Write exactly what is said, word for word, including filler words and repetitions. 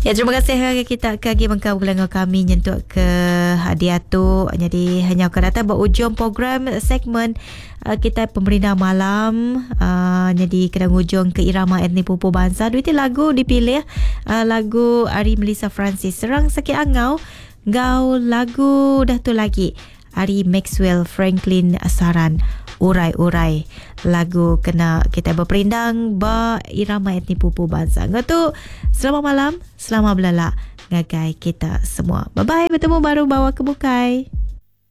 Ya, terima kasih hari kita kagi mengkau gelangau kami nyentuk ke hadiatu. Jadi hanya akan datang berujung program segmen uh, kita pemerintah malam. Uh, jadi kena hujung ke irama etnik pupu bangsa. Duit lagu dipilih uh, lagu Ari Melissa Francis Serang Sakit Angau. Gau lagu dah tu lagi Ari Maxwell Franklin Saran urai-urai lagu kena kita berperindang ba irama etnik pupu bangsa. Ngatu selamat malam, selamat belalak ngagai kita semua. Bye bye, bertemu baru bawa ke bukai.